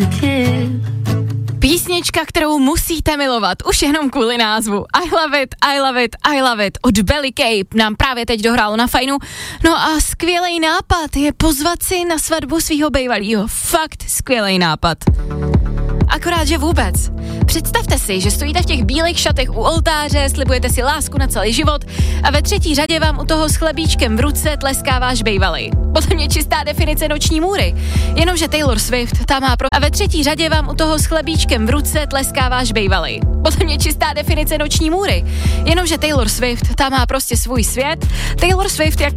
Písnička, kterou musíte milovat, už jenom kvůli názvu. I love it, I love it, I love it. Od Belly Cape nám právě teď dohrálo na Fajnu. No a skvělej nápad je pozvat si na svatbu svýho bejvalýho. Fakt skvělej nápad. Akorát, že vůbec. Představte si, že stojíte v těch bílých šatech u oltáře, slibujete si lásku na celý život a ve třetí řadě vám u toho s chlebíčkem v ruce tleská váš bejvalej. Podle mě čistá definice noční můry. Jenomže Taylor Swift tam má a ve třetí řadě vám u toho s chlebíčkem v ruce tleská váš bejvalej. Podle mě čistá definice noční můry. Jenomže Taylor Swift tam má prostě svůj svět. Taylor Swift jak